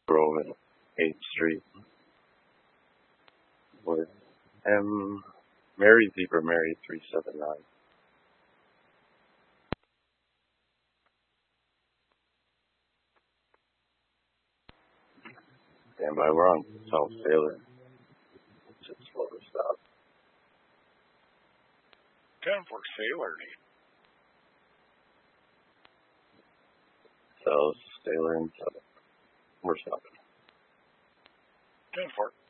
Grove and 8th Street with M. Mary Zebra Mary 379. Stand by, we're on South Sailor. Just slow to stop. 10 for Sailor. South Sailor and 7. We're stopping. 10 for